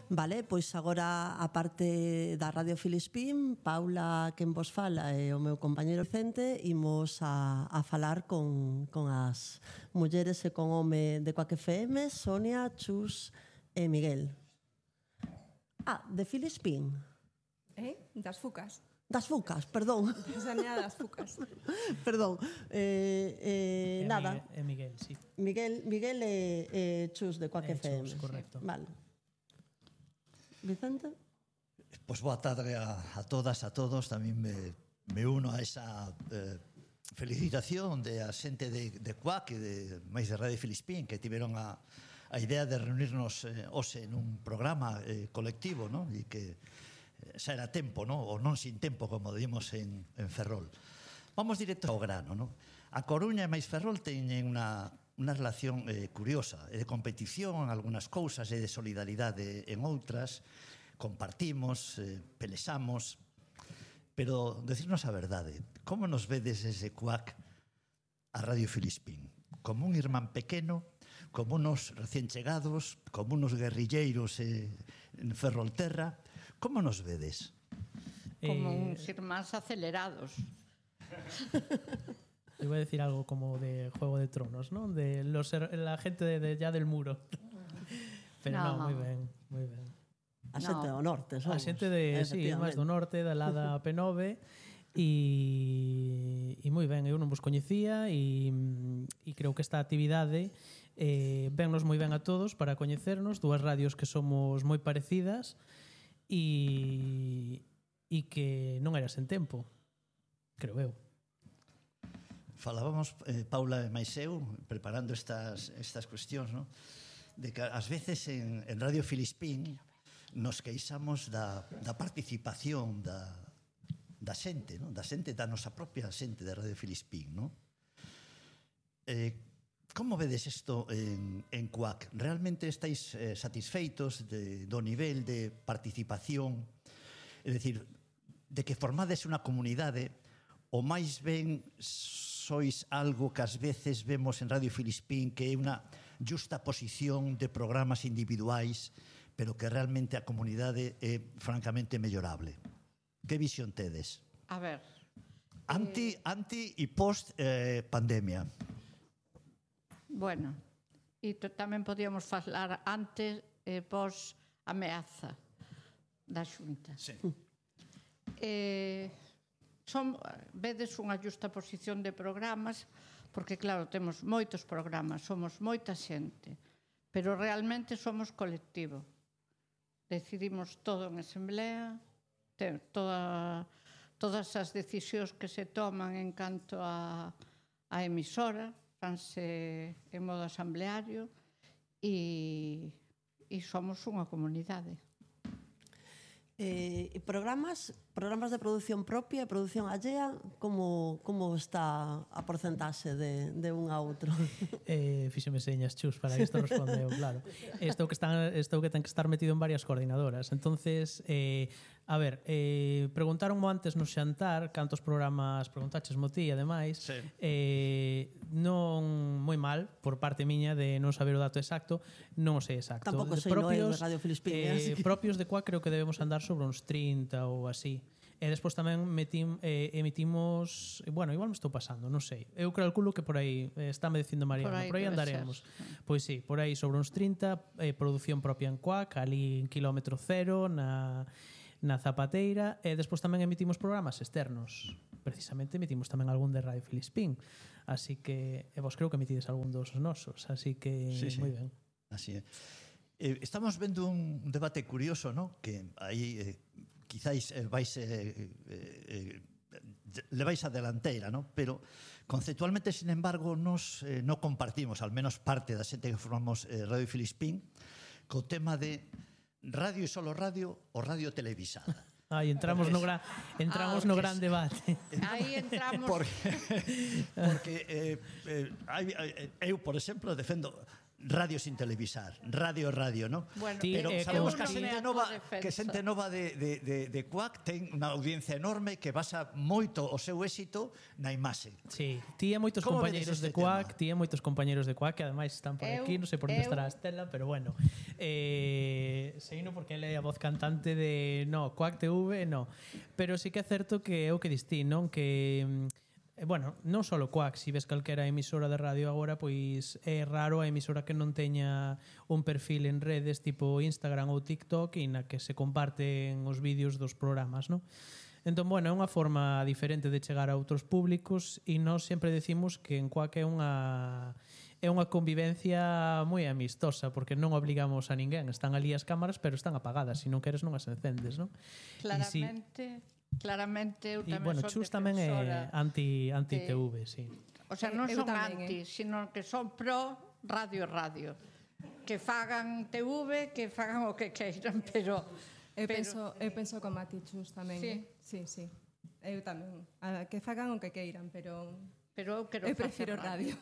Vale, pois agora a parte da Radio Filispín, Paula, quen vos fala, e o meu compañeiro Vicente, imos a falar con as mulleres e con home de Quack FM, Sonia, Chus e Miguel. De Filispín. Das Fucas. Das Fucas, perdón. Sanidade das Fucas. Perdón. Nada. É Miguel, sí. Miguel e Chus de Quack FM. Chus, correcto. Vale. Vicente? Pois boa tarde a todas, a todos. Tamén me uno a esa felicitación de a xente de Quack e de máis de Radio Filispín, que tiveron a idea de reunirnos hoxe nun programa colectivo, non? E que xa era tempo, non? Ou non sin tempo, como dimos en Ferrol. Vamos directo ao grano, non? A Coruña e máis Ferrol teñen unha relación curiosa, de competición en algunhas cousas e de solidaridade en outras, compartimos, pelexamos, pero decirnos a verdade, como nos vedes desde Quack a Radio Filispín? Como un irmán pequeno, como unos recién chegados, como unos guerrilleiros en Ferrolterra? Como nos vedes? Como uns irmáns acelerados. Iba a decir algo como de Juego de Tronos, ¿no? De la gente de ya del muro. Pero no, moi ben, moi ben. A xente do norte, somos. A xente máis do norte, da lada P9, e moi ben, eu non vos coñecía e creo que esta actividade vennos moi ben a todos para coñecernos, dúas radios que somos moi parecidas e que non era sen tempo, creo eu. Falábamos, Paula e máis eu, preparando estas cuestións, non? De que ás veces en Radio Filispín nos queixamos da participación da xente, non? Da xente, da nosa propia xente de Radio Filispín, non? Como vedes isto en Quack? Realmente estáis satisfeitos do nivel de participación? É dicir, de que formades unha comunidade ou máis ben sois algo que ás veces vemos en Radio Filispín, que é unha justa posición de programas individuais, pero que realmente a comunidade é francamente mellorable. Que visión tedes? A ver... Anti e post pandemia. Bueno, e tamén podíamos falar antes e post ameaza da Xunta. Sí. Vedes unha justa posición de programas, porque claro, temos moitos programas, somos moita xente, pero realmente somos colectivo. Decidimos todo en asamblea, todas as decisións que se toman en canto a emisora fanse en modo asambleario e somos unha comunidade. Programas de produción propia e produción allea, como está a porcentaxe de un a outro? Fíxeme señas, Chus, para que isto respondeu, claro. Estou que ten que estar metido en varias coordinadoras. Entonces, a ver, preguntáronmo antes no xantar cantos programas preguntaches mo ti, ademais. Sí. Non moi mal, por parte miña, de non saber o dato exacto. Non o sei exacto. Tampouco sei Noel de Radio Filispín. Propios de Quack creo que debemos andar sobre uns 30 ou así. E despois tamén emitimos... Bueno, igual me estou pasando, non sei. Eu calculo que por aí, estáme dicindo Mariano, por aí andaremos. Pois sí, por aí sobre uns 30, produción propia en Quack, ali en kilómetro cero, na Zapateira, e despois tamén emitimos programas externos. Precisamente emitimos tamén algún de Radio Filispín. Así que, e vos creo que emitides algún dos nosos, así que moi ben. Así é. Estamos vendo un debate curioso, ¿no? Que aí quizáis levais a delanteira, ¿no? Pero conceptualmente, sin embargo, nos non compartimos, al menos parte da xente que formamos Radio Filispín, co tema de radio e solo radio ou radio televisada. Aí entramos no gran debate. Aí entramos... Porque eu, por exemplo, defendo radio sin televisar, radio, ¿no? Bueno, pero sabemos que a xente nova de Quack ten unha audiencia enorme que basa moito o seu éxito na imaxe. Sí, tía moitos compañeiros de Quack, que ademais están por aquí, non sei por onde estará a Estela, pero bueno. Seino porque ele é a voz cantante de Quack TV, pero sí que é certo que é o que distí, non? Que bueno, non só Quack, se ves calquera emisora de radio agora, pois é raro a emisora que non teña un perfil en redes tipo Instagram ou TikTok e na que se comparten os vídeos dos programas, non? Entón, bueno, é unha forma diferente de chegar a outros públicos e nós sempre decimos que en Quack é unha convivencia moi amistosa porque non obligamos a ninguén, están ali as cámaras pero están apagadas, se non queres non as encendes, non? Claramente eu tamén bueno, son Chus tamén é anti-TV, sí. O sea, non Eu son tamén, anti, sino que son pro radio. Que fagan TV, que fagan o que queiran, pero Eu penso como a ti, Chus, tamén. Sí. Sí. Eu tamén. Que fagan o que queiran, pero eu prefiro radio.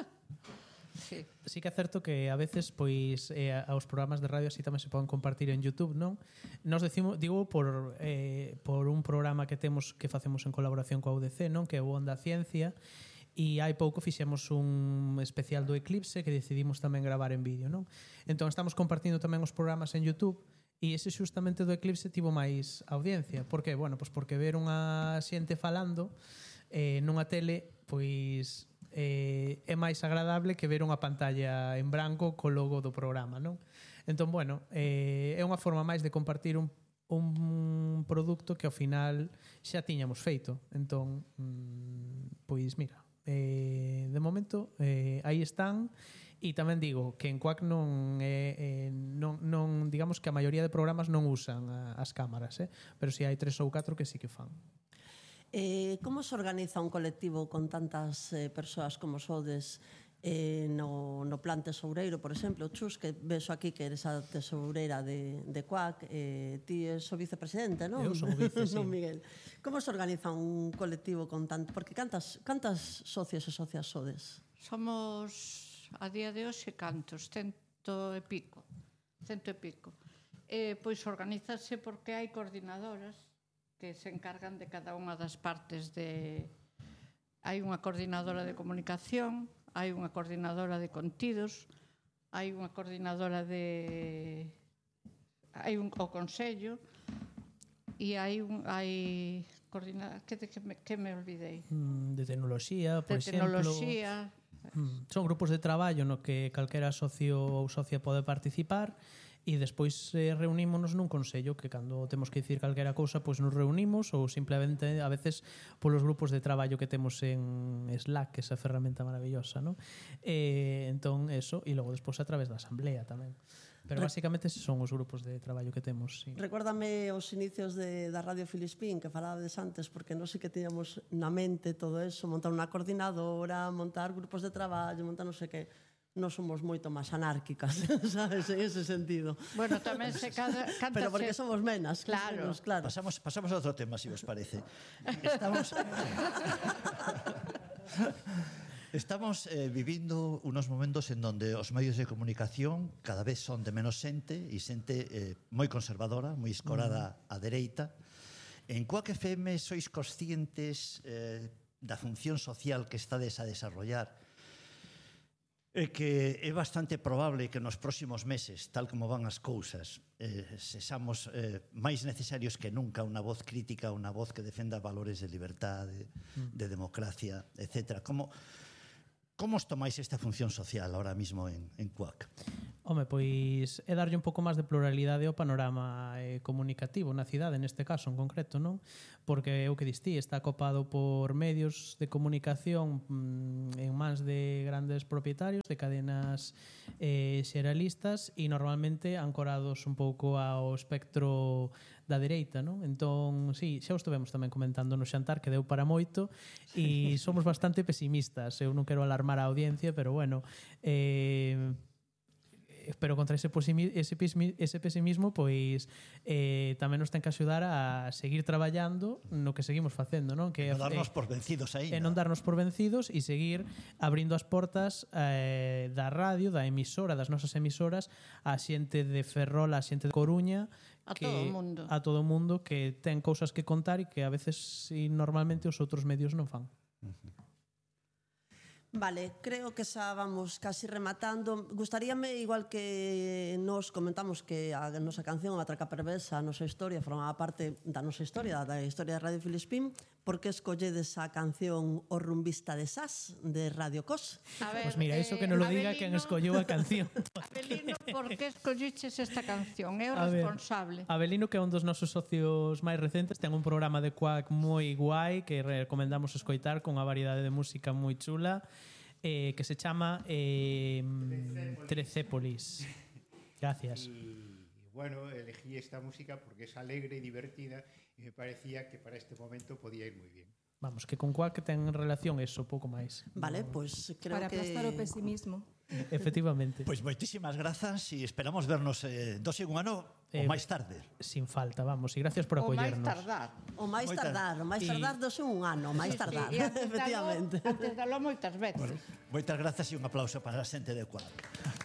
Sí que é certo que a veces pois aos programas de radio así tamén se poden compartir en YouTube, non? Nos decimos, digo por un programa que facemos en colaboración coa UDC, non? Que é o Onda Ciencia, e hai pouco fixemos un especial do eclipse que decidimos tamén gravar en vídeo, non? Entón estamos compartindo tamén os programas en YouTube. E ese xustamente do eclipse tivo máis audiencia. Por que? Bueno, pois porque ver unha xente falando nunha tele pois é máis agradable que ver unha pantalla en branco co logo do programa, non? Entón, bueno, é unha forma máis de compartir un produto que ao final xa tiñamos feito. Entón, pois mira, de momento aí están. E tamén digo que en Quack non digamos que a maioría de programas non usan as cámaras, pero si hai 3 ou 4 que sí que fan. Como se organiza un colectivo con tantas persoas como sodes no plan tesoureiro, por exemplo? Chus, que vexo aquí que eres a tesoureira de Quack, ti és o vicepresidente, non? Eu son o vice, sí. Non, Miguel. Como se organiza un colectivo con tanto? Porque cantas socios e socias sodes? Somos... A día de hoxe cantos? Cento e pico. Pois organízase porque hai coordinadoras que se encargan de cada unha das partes de... Hai unha coordinadora de comunicación, hai unha coordinadora de contidos, hai unha coordinadora de... Hai o consello e hai que me olvidei? De tecnoloxía, por exemplo. De tecnoloxía... Son grupos de traballo no que calquera socio ou socia pode participar e despois reunímonos nun consello que cando temos que dicir calquera cousa pois nos reunimos ou simplemente a veces polos grupos de traballo que temos en Slack, que esa ferramenta maravillosa, ¿no? Entón, eso, e logo despois a través da asamblea tamén. Pero basicamente son os grupos de traballo que temos, sí. Recuérdame os inicios da Radio Filispín que falabades antes, porque non sei que teníamos na mente todo eso, montar unha coordinadora, montar grupos de traballo, montar non sei que. Non somos moito máis anárquicas, sabes, en ese sentido. Bueno, tamén se canta... Pero porque somos menas. Claro. Claro. Pasamos a outro tema, se vos parece. Estamos vivindo unos momentos en donde os medios de comunicación cada vez son de menos xente e xente moi conservadora, moi escorada á dereita. En Quack FM sois conscientes da función social que estades a desarrollar e que é bastante probable que nos próximos meses, tal como van as cousas, sexamos máis necesarios que nunca unha voz crítica, unha voz que defenda valores de liberdade, de democracia, etc. Como os tomáis esta función social ahora mismo en Quack? Home, pois é darlle un pouco máis de pluralidade ao panorama comunicativo na cidade, neste caso en concreto, non? Porque o que distí está copado por medios de comunicación en mans de grandes propietarios, de cadenas xeralistas e normalmente ancorados un pouco ao espectro da dereita, non? Entón, sí, xa o estivemos tamén comentando no xantar que deu para moito e somos bastante pesimistas. Eu non quero alarmar a audiencia, pero bueno, pero contra ese pesimismo pois tamén nos ten que axudar a seguir traballando no que seguimos facendo, non? Que non darnos por vencidos aí, non darnos por vencidos e seguir abrindo as portas da radio, da emisora, das nosas emisoras a xente de Ferrol, a xente de Coruña, a todo o mundo que ten cousas que contar e que a veces normalmente os outros medios non fan. Vale, creo que xa vamos casi rematando. Gustaríame, igual que nos comentamos que a nosa canción Atraca Perversa, a nosa historia, formaba parte da nosa historia, da historia de Radio Filispín, por que escolledes a canción O rumbista de Sas, de Radio Cos? Pois mira, iso que non lo diga quen escolleu a canción. Abelino, por que escolliches esta canción? É o responsable. Abelino, que é un dos nosos socios máis recentes, ten un programa de Quack moi guai que recomendamos escoitar con unha variedade de música moi chula, que se chama Trecépolis. Gracias. Y bueno, elegí esta música porque es alegre y divertida y me parecía que para este momento podía ir muy bien. Vamos, que con Quack ten relación eso, pouco máis. Vale, pois creo Para que... aplastar o pesimismo. Efectivamente. Pois moitísimas grazas e esperamos vernos dos en un ano ou máis tarde. Sin falta, vamos, e gracias por O máis acollernos. tardar. O máis tardar dos un ano, máis tardar, E antes efectivamente. dalo moitas veces. Moitas grazas e un aplauso para a xente de Quack.